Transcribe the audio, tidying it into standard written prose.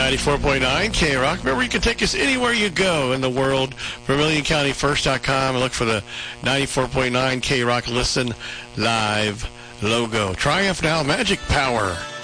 94.9 K-Rock. Remember, you can take us anywhere you go in the world. VermilionCountyFirst.com and look for the 94.9 K-Rock Listen Live logo. Triumph Now Magic Power.